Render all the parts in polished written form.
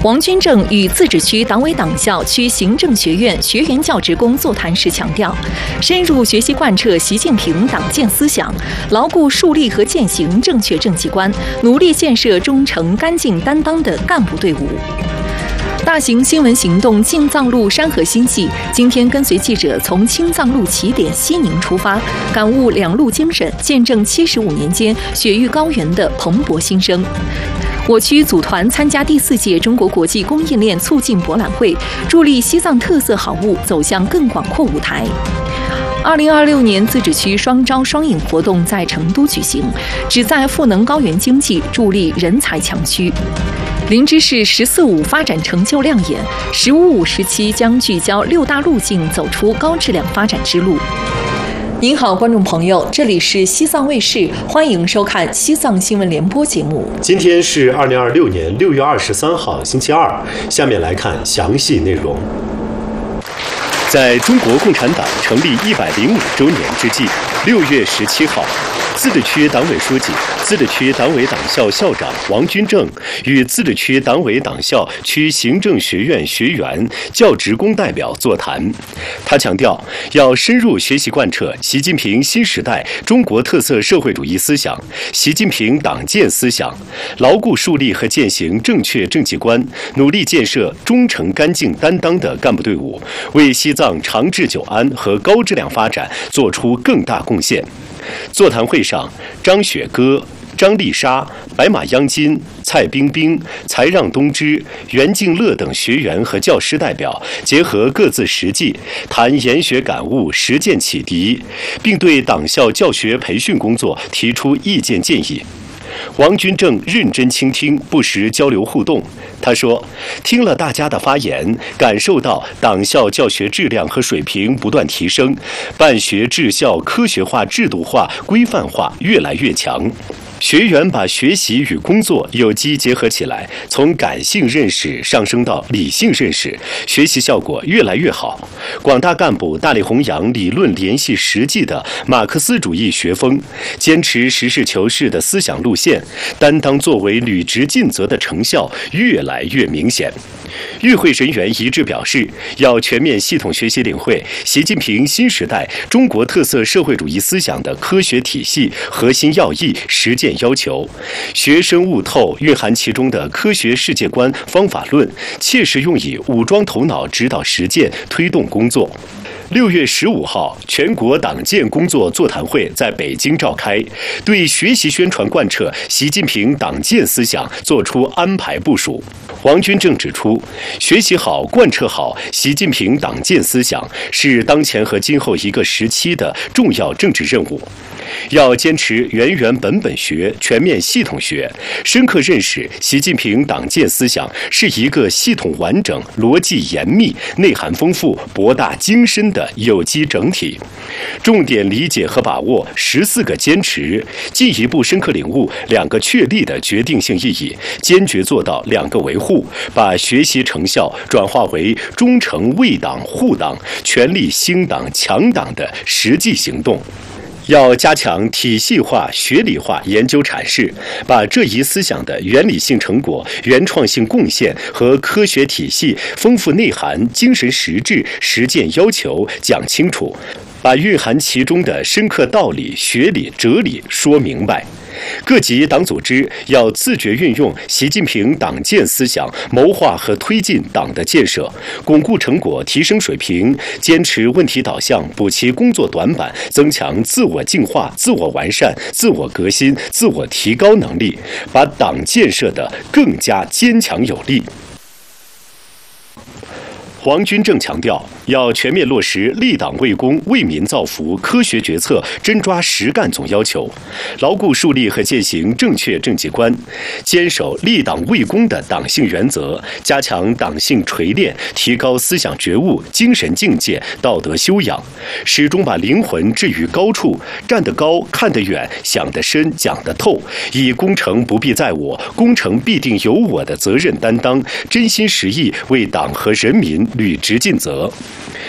王军正与自治区党委党校区行政学院学员教职工座谈时强调，深入学习贯彻习近平党建思想，牢固树立和践行正确政绩观，努力建设忠诚、干净、担当的干部队伍。大型新闻行动进藏路山河新系今天跟随记者从青藏路起点西宁出发，感悟两路精神，见证75年间雪域高原的蓬勃新生。我区组团参加第4届中国国际供应链促进博览会，助力西藏特色好物走向更广阔舞台。2026年自治区双招双引活动在成都举行，旨在赋能高原经济，助力人才强区。林芝市“14-5”发展成就亮眼，“15-5”时期将聚焦6大路径，走出高质量发展之路。您好，观众朋友，这里是西藏卫视，欢迎收看西藏新闻联播节目。 今天是2026年6月23号，星期二。下面来看详细内容。在中国共产党成立105周年之际，6月17号，自治区党委书记、自治区党委党校校长王军正与自治区党委党校区行政学院学员、教职工代表座谈。他强调，要深入学习贯彻习近平新时代中国特色社会主义思想、习近平党建思想，牢固树立和践行正确政绩观，努力建设忠诚、干净、担当的干部队伍，为西藏长治久安和高质量发展做出更大贡献。座谈会上，张雪歌、张丽莎、白马央金、蔡冰冰、才让东芝、袁静乐等学员和教师代表结合各自实际，谈研学感悟、实践启迪，并对党校教学培训工作提出意见建议。王军正认真倾听，不时交流互动。他说，听了大家的发言，感受到党校教学质量和水平不断提升，办学治校科学化、制度化、规范化越来越强。学员把学习与工作有机结合起来，从感性认识上升到理性认识，学习效果越来越好。广大干部大力弘扬理论联系实际的马克思主义学风，坚持实事求是的思想路线，担当作为履职尽责的成效越来越明显。与会人员一致表示，要全面系统学习领会习近平新时代中国特色社会主义思想的科学体系核心要义、实践要求，学生悟透蕴含其中的科学世界观方法论，切实用以武装头脑，指导实践，推动工作。6月15号，全国党建工作座谈会在北京召开，对学习宣传贯彻习近平党建思想作出安排部署。王军正指出，学习好、贯彻好习近平党建思想是当前和今后一个时期的重要政治任务。要坚持原原本本学、全面系统学，深刻认识习近平党建思想是一个系统完整、逻辑严密、内涵丰富、博大精深的有机整体，重点理解和把握14个坚持，进一步深刻领悟2个确立的决定性意义，坚决做到2个维护，把学习成效转化为忠诚为党护党、全力兴党强党的实际行动。要加强体系化、学理化研究阐释，把这一思想的原理性成果、原创性贡献和科学体系丰富内涵、精神实质、实践要求讲清楚，把蕴含其中的深刻道理、学理、哲理说明白。各级党组织要自觉运用习近平党建思想，谋划和推进党的建设，巩固成果，提升水平，坚持问题导向，补齐工作短板，增强自我净化、自我完善、自我革新、自我提高能力，把党建设得更加坚强有力。王军正强调，要全面落实立党为公、为民造福科学决策真抓实干总要求，牢固树立和践行正确政绩观，坚守立党为公的党性原则，加强党性锤炼，提高思想觉悟、精神境界、道德修养，始终把灵魂置于高处，站得高、看得远、想得深、讲得透，以功成不必在我、功成必定有我的责任担当，真心实意为党和人民履职尽责。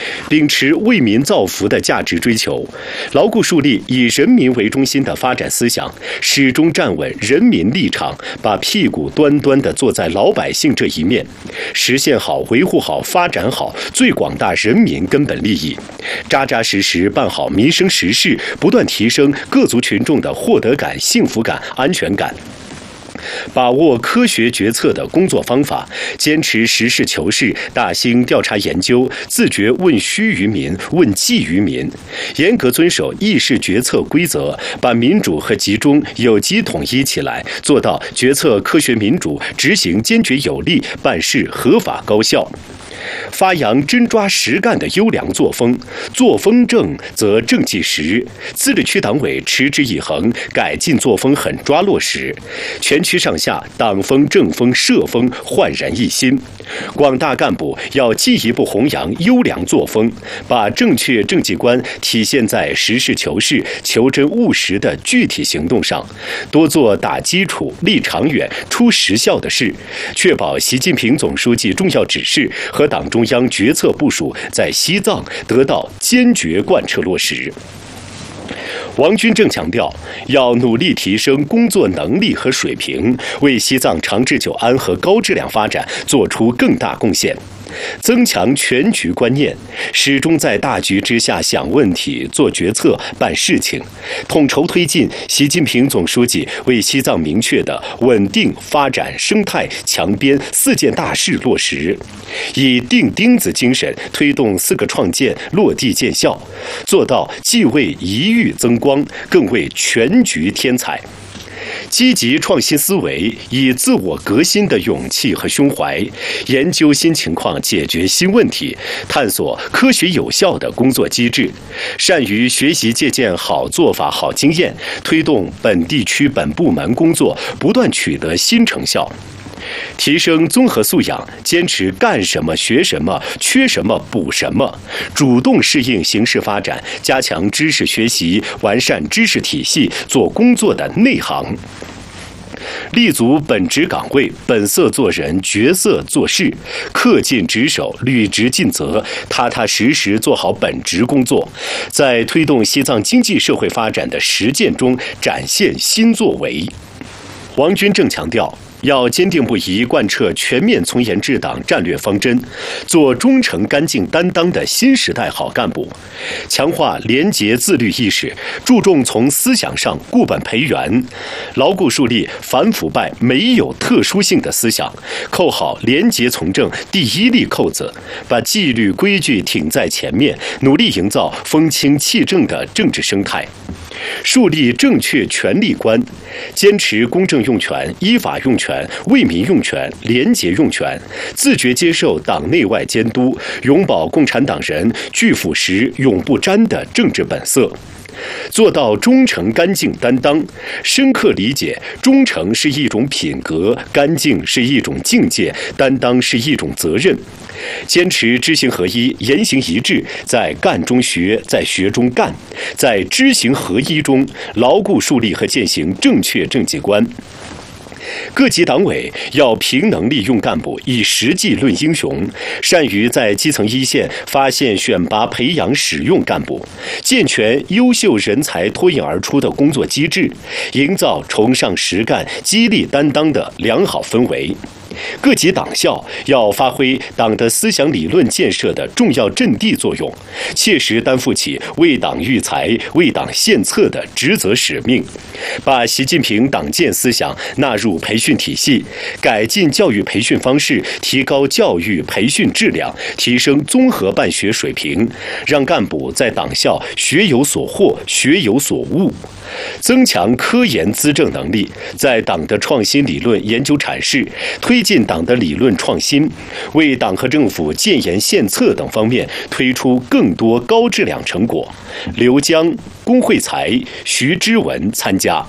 秉持为民造福的价值追求，牢固树立以人民为中心的发展思想，始终站稳人民立场，把屁股端端地坐在老百姓这一面，实现好、维护好、发展好最广大人民根本利益，扎扎实实办好民生实事，不断提升各族群众的获得感、幸福感、安全感。把握科学决策的工作方法，坚持实事求是、大兴调查研究，自觉问需于民、问计于民，严格遵守议事决策规则，把民主和集中有机统一起来，做到决策科学民主，执行坚决有力，办事合法高效。发扬真抓实干的优良作风，作风正则政绩实。自治区党委持之以恒，改进作风狠抓落实，全区上下党风政风社风焕然一新。广大干部要进一步弘扬优良作风，把正确政绩观体现在实事求是、求真务实的具体行动上，多做打基础、立长远、出实效的事，确保习近平总书记重要指示和党中央决策部署在西藏得到坚决贯彻落实。王军正强调，要努力提升工作能力和水平，为西藏长治久安和高质量发展做出更大贡献。增强全局观念，始终在大局之下想问题、做决策、办事情，统筹推进习近平总书记为西藏明确的稳定发展、生态强边4件大事落实，以钉钉子精神推动4个创建落地见效，做到既为一域增光，更为全局添彩。积极创新思维，以自我革新的勇气和胸怀，研究新情况，解决新问题，探索科学有效的工作机制，善于学习借鉴好做法、好经验，推动本地区本部门工作不断取得新成效。提升综合素养，坚持干什么学什么，缺什么补什么，主动适应形势发展，加强知识学习，完善知识体系，做工作的内行。立足本职岗位，本色做人，角色做事，恪尽职守，履职尽责，踏踏实实做好本职工作，在推动西藏经济社会发展的实践中展现新作为。王军正强调，要坚定不移贯彻全面从严治党战略方针，做忠诚干净担当的新时代好干部，强化廉洁自律意识，注重从思想上固本培元，牢固树立反腐败没有特殊性的思想，扣好廉洁从政第一粒扣子，把纪律规矩挺在前面，努力营造风清气正的政治生态。树立正确权力观，坚持公正用权、依法用权、为民用权、廉洁用权，自觉接受党内外监督，永葆共产党人拒腐蚀、永不沾的政治本色。做到忠诚干净担当，深刻理解忠诚是一种品格，干净是一种境界，担当是一种责任。坚持知行合一、言行一致，在干中学，在学中干，在知行合一中牢固树立和践行正确政绩观。各级党委要凭能力用干部，以实际论英雄，善于在基层一线发现、选拔、培养、使用干部，健全优秀人才脱颖而出的工作机制，营造崇尚实干、激励担当的良好氛围。各级党校要发挥党的思想理论建设的重要阵地作用，切实担负起为党育才、为党献策的职责使命，把习近平党建思想纳入培训体系，改进教育培训方式，提高教育培训质量，提升综合办学水平，让干部在党校学有所获、学有所悟。增强科研资政能力，在党的创新理论研究阐释、推进党的理论创新，为党和政府建言献策等方面推出更多高质量成果。刘江、龚慧才、徐之文参加。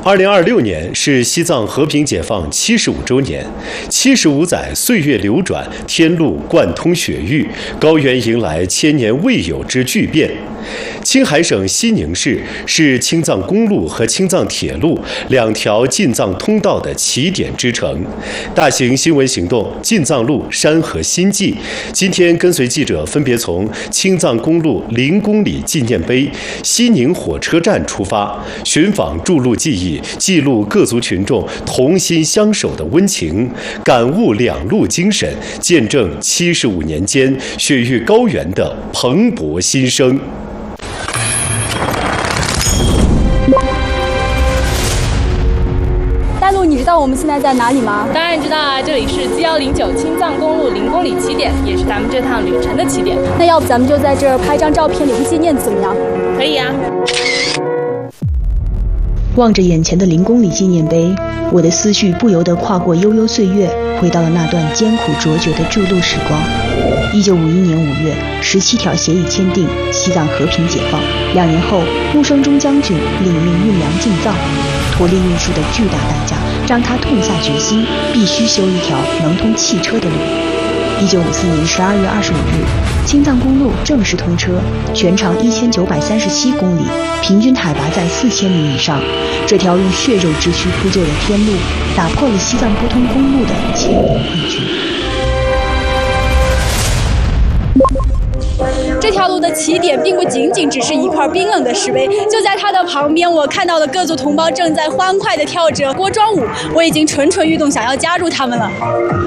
2026年是西藏和平解放75周年，75载岁月流转，天路贯通雪域，高原迎来千年未有之巨变。青海省西宁市是青藏公路和青藏铁路两条进藏通道的起点之城。大型新闻行动进藏路山河新纪，今天跟随记者分别从青藏公路0公里纪念碑、西宁火车站出发，寻访筑路记忆，记录各族群众同心相守的温情，感悟两路精神，见证75年间雪域高原的蓬勃新生。 大陆，你知道我们现在在哪里吗？ 当然知道啊，这里是G109青藏公路0公里起点，也是咱们这趟旅程的起点。 那要不咱们就在这儿拍张照片留个纪念，怎么样？ 可以啊。 望着眼前的0公里纪念碑，我的思绪不由得跨过悠悠岁月，回到了那段艰苦卓绝的筑路时光。1951年5月，17条协议签订，西藏和平解放。2年后，穆生中将军领命运粮进藏，驼铃运输的巨大代价让他痛下决心，必须修一条能通汽车的路。1954年12月25日，青藏公路正式通车，全长1937公里，平均海拔在4000米以上。这条用血肉之躯铺就的天路，打破了西藏不通公路的千年困局。 这条路的起点并不仅仅只是一块冰冷的石碑，就在它的旁边，我看到了各族同胞正在欢快地跳着锅庄舞，我已经蠢蠢欲动，想要加入他们了。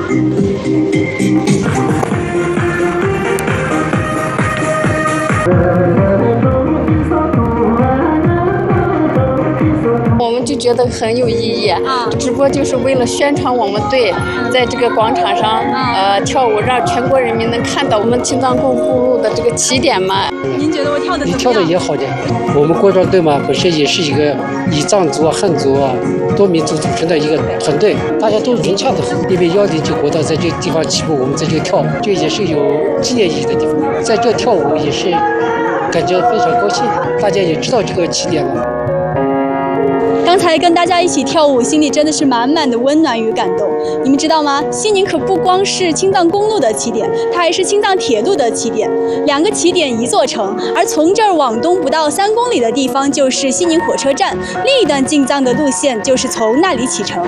我们就觉得很有意义，只不过就是为了宣传我们队在这个广场上跳舞，让全国人民能看到我们青藏公路的这个起点嘛。 您觉得我跳的怎么样？ 跳的也好的。我们锅庄队嘛，本身也是一个以藏族、汉族多民族组成的一个团队，大家都融洽的很。因为109国道在这个地方起步，我们在这跳舞，这也是有纪念意义的地方。在这跳舞也是感觉非常高兴，大家也知道这个起点了。 刚才跟大家一起跳舞，心里真的是满满的温暖与感动。你们知道吗？西宁可不光是青藏公路的起点，它还是青藏铁路的起点。2个起点一座城，而从这儿往东不到3公里的地方就是西宁火车站，另一段进藏的路线就是从那里启程。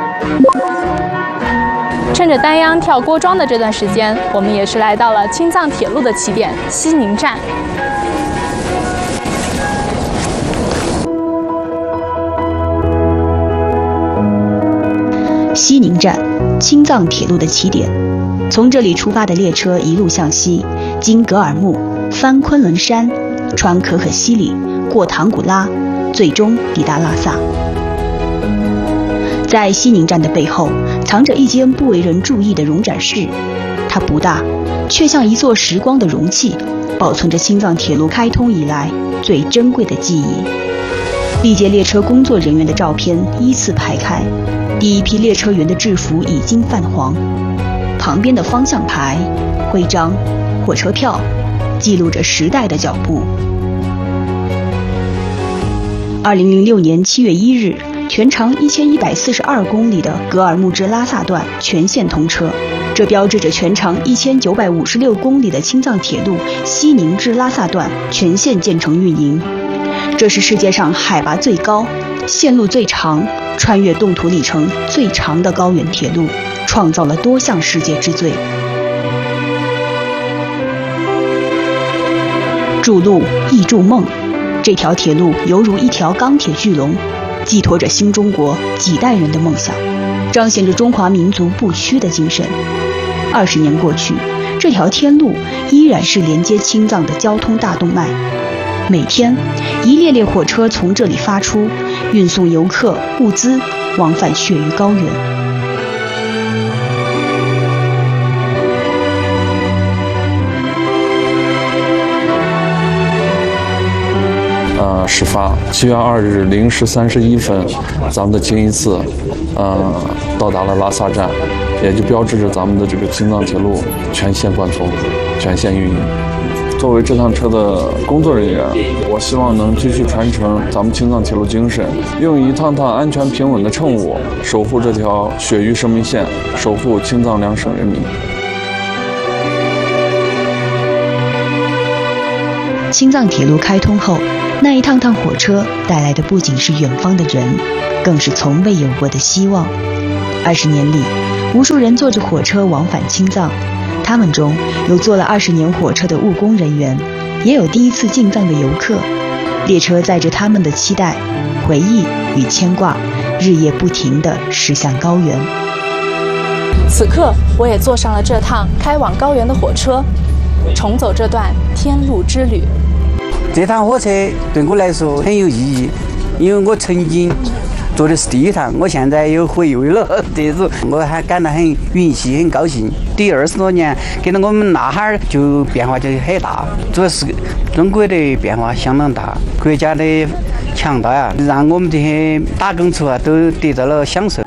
趁着丹央跳锅庄的这段时间，我们也是来到了青藏铁路的起点西宁站。 西宁站，青藏铁路的起点。从这里出发的列车一路向西，经格尔木，翻昆仑山，穿可可西里，过唐古拉，最终抵达拉萨。在西宁站的背后，藏着一间不为人注意的容展室，它不大，却像一座时光的容器，保存着青藏铁路开通以来最珍贵的记忆。历届列车工作人员的照片依次排开，第一批列车员的制服已经泛黄，旁边的方向牌、徽章、火车票记录着时代的脚步。2006年7月1日，全长1142公里的格尔木至拉萨段全线通车，这标志着全长1956公里的青藏铁路西宁至拉萨段全线建成运营。这是世界上海拔最高、线路最长、穿越冻土里程最长的高原铁路，创造了多项世界之最。筑路亦筑梦，这条铁路犹如一条钢铁巨龙，寄托着新中国几代人的梦想，彰显着中华民族不屈的精神。20年过去，这条天路依然是连接青藏的交通大动脉。每天，一列列火车从这里发出，运送游客、物资，往返雪域高原。 始发7月2日0时31分，咱们的京一次，到达了拉萨站，也就标志着咱们的这个青藏铁路全线贯通、全线运营。 作为这趟车的工作人员，我希望能继续传承咱们青藏铁路精神，用一趟趟安全平稳的乘务，守护这条雪域生命线，守护青藏两省人民。 青藏铁路开通后，那一趟趟火车带来的不仅是远方的人，更是从未有过的希望。20年里，无数人坐着火车往返青藏，他们中有坐了20年火车的务工人员，也有第一次进藏的游客。列车载着他们的期待、回忆与牵挂，日夜不停地驶向高原。 此刻，我也坐上了这趟开往高原的火车，重走这段天路之旅。 这趟火车对我来说很有意义，因为我曾经坐的是第一趟，我现在有回味了，这种我还感到很运气，很高兴。第20多年，跟着我们那哈儿就变化就很大，主要是中国的变化相当大，国家的强大呀，让我们这些打工族啊都得到了享受。